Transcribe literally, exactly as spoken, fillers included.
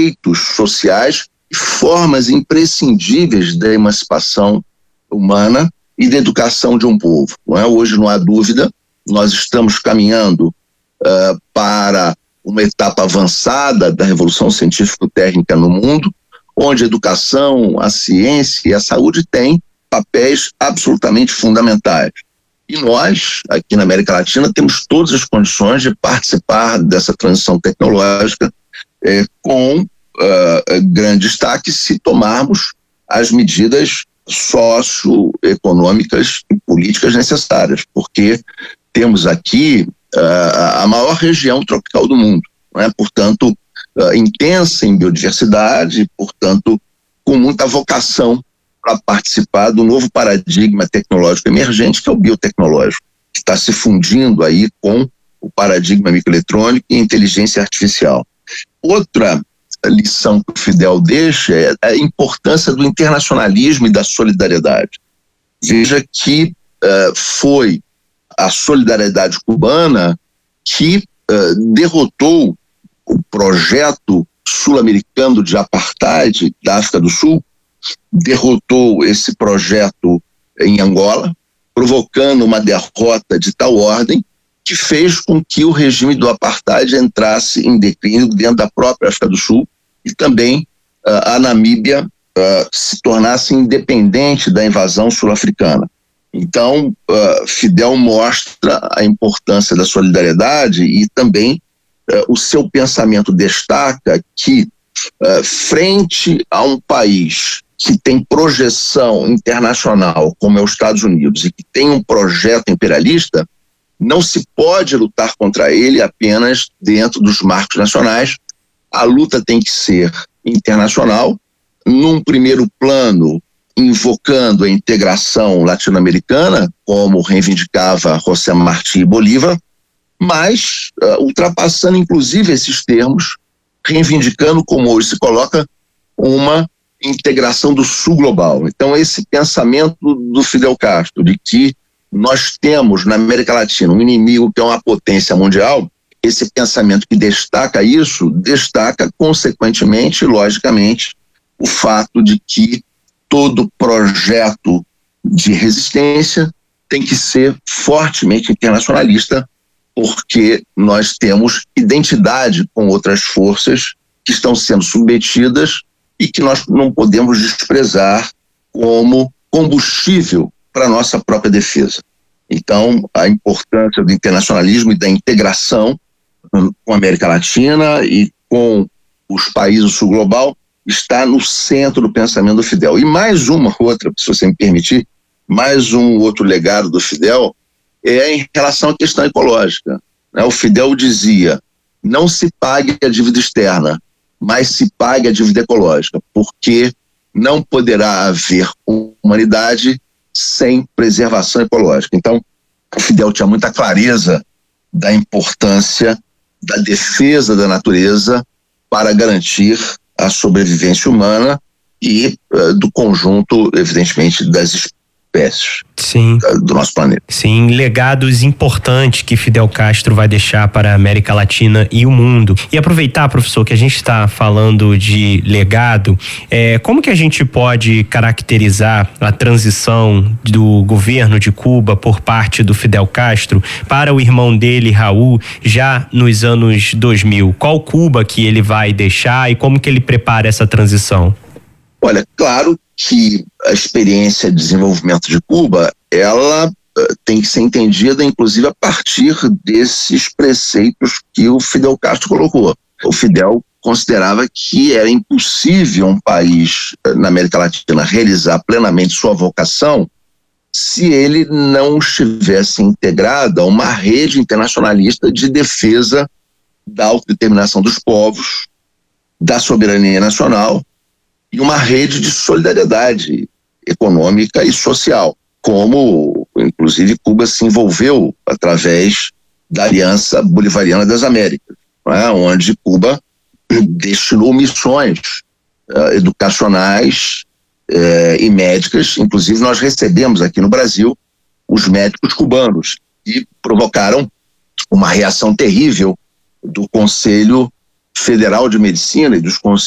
direitos sociais e formas imprescindíveis da emancipação humana e da educação de um povo. Não é? Hoje não há dúvida, nós estamos caminhando uh, para uma etapa avançada da revolução científico-técnica no mundo, onde a educação, a ciência e a saúde têm papéis absolutamente fundamentais. E nós, aqui na América Latina, temos todas as condições de participar dessa transição tecnológica eh, com uh, grande destaque se tomarmos as medidas socioeconômicas e políticas necessárias, porque temos aqui uh, a maior região tropical do mundo, não é? Portanto, uh, intensa em biodiversidade, portanto, com muita vocação para participar do novo paradigma tecnológico emergente, que é o biotecnológico, que está se fundindo aí com o paradigma microeletrônico e inteligência artificial. Outra lição que o Fidel deixa é a importância do internacionalismo e da solidariedade. Veja que uh, foi a solidariedade cubana que uh, derrotou o projeto sul-americano de apartheid da África do Sul, derrotou esse projeto em Angola, provocando uma derrota de tal ordem que fez com que o regime do apartheid entrasse em declínio dentro da própria África do Sul e também uh, a Namíbia uh, se tornasse independente da invasão sul-africana. Então, uh, Fidel mostra a importância da solidariedade e também uh, o seu pensamento destaca que, uh, frente a um país que tem projeção internacional, como é os Estados Unidos, e que tem um projeto imperialista, não se pode lutar contra ele apenas dentro dos marcos nacionais. A luta tem que ser internacional, num primeiro plano, invocando a integração latino-americana, como reivindicava José Martí Bolívar, mas uh, ultrapassando inclusive esses termos, reivindicando, como hoje se coloca, uma integração do sul global. Então esse pensamento do Fidel Castro, de que nós temos na América Latina um inimigo que é uma potência mundial, esse pensamento que destaca isso, destaca consequentemente, logicamente, o fato de que todo projeto de resistência tem que ser fortemente internacionalista, porque nós temos identidade com outras forças que estão sendo submetidas e que nós não podemos desprezar como combustível para a nossa própria defesa. Então, a importância do internacionalismo e da integração com a América Latina e com os países do sul global está no centro do pensamento do Fidel. E mais uma outra, se você me permitir, mais um outro legado do Fidel é em relação à questão ecológica. Né? O Fidel dizia, não se pague a dívida externa, mas se pague a dívida ecológica, porque não poderá haver humanidade sem preservação ecológica. Então, o Fidel tinha muita clareza da importância da defesa da natureza para garantir a sobrevivência humana e uh, do conjunto, evidentemente, das espécies. Sim. Do nosso planeta. Sim, legados importantes que Fidel Castro vai deixar para a América Latina e o mundo. E aproveitar, professor, que a gente está falando de legado, é, como que a gente pode caracterizar a transição do governo de Cuba por parte do Fidel Castro para o irmão dele, Raul, já nos anos dois mil? Qual Cuba que ele vai deixar e como que ele prepara essa transição? Olha, claro que a experiência de desenvolvimento de Cuba, ela uh, tem que ser entendida, inclusive, a partir desses preceitos que o Fidel Castro colocou. O Fidel considerava que era impossível um país uh, na América Latina realizar plenamente sua vocação se ele não estivesse integrado a uma rede internacionalista de defesa da autodeterminação dos povos, da soberania nacional, e uma rede de solidariedade econômica e social, como, inclusive, Cuba se envolveu através da Aliança Bolivariana das Américas, não é? Onde Cuba destinou missões uh, educacionais uh, e médicas. Inclusive, nós recebemos aqui no Brasil os médicos cubanos, que provocaram uma reação terrível do Conselho Federal de Medicina e dos